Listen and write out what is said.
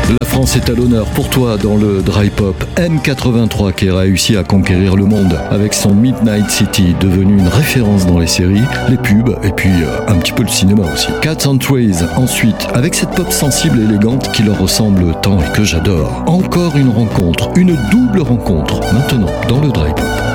La France est à l'honneur pour toi dans le dry pop. M83 qui a réussi à conquérir le monde avec son Midnight City, devenu une référence dans les séries, les pubs et puis un petit peu le cinéma aussi. Cats and Trees ensuite, avec cette pop sensible et élégante qui leur ressemble tant et que j'adore. Encore une rencontre, une double rencontre, maintenant dans le dry pop.